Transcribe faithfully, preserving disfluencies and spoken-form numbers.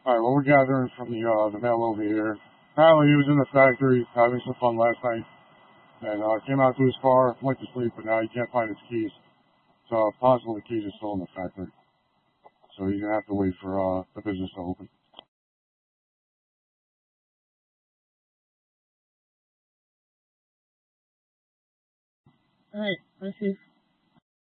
Alright, well, we're gathering from the, uh, the mail over here. Apparently he was in the factory having some fun last night. And, uh, came out to his car, went to sleep, but now he can't find his keys. So, possible the keys are still in the factory. So he's gonna have to wait for, uh, the business to open. Alright, let's see.